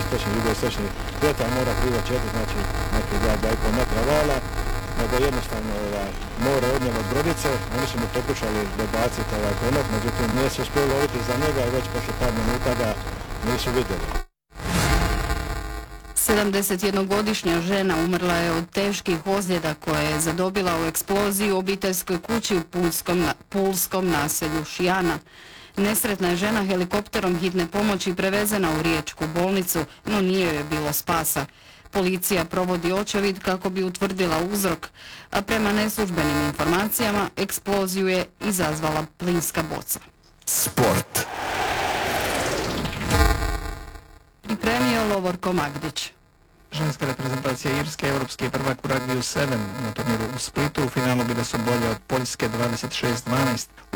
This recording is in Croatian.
istočni, jugoistočni vjetar mora kriva 4, znači neki 2,5 metra vala, nego jednostavno more odnijelo od brodice, oni su mu pokušali dobaciti konop, međutim nije se uspio loviti za njega i već posle par minuta ga nisu vidjeli. 71-godišnja žena umrla je od teških ozljeda koje je zadobila u eksploziji u obiteljskoj kući u pulskom naselju Šijana. Nesretna je žena helikopterom hitne pomoći prevezena u riječku bolnicu, no nije joj bilo spasa. Policija provodi očevid kako bi utvrdila uzrok, a prema neslužbenim informacijama eksploziju je izazvala plinska boca. Sport. Pripremio Lovorko Magdić. Ženska reprezentacija Irske, europski prvak u ragbiju 7 na turniru u Splitu. U finalu bile su bolje od Poljske 26-12.